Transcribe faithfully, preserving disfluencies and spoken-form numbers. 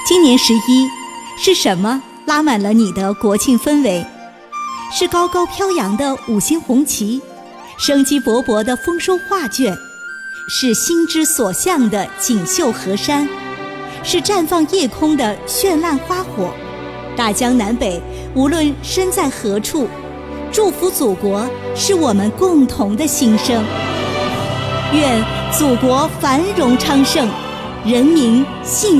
今年十一是什么拉满了你的国庆氛围？是高高飘扬的五星红旗，生机勃勃的丰收画卷，是心之所向的锦绣河山，是绽放夜空的绚烂花火。大江南北，无论身在何处，祝福祖国是我们共同的心声。愿祖国繁荣昌盛，人民幸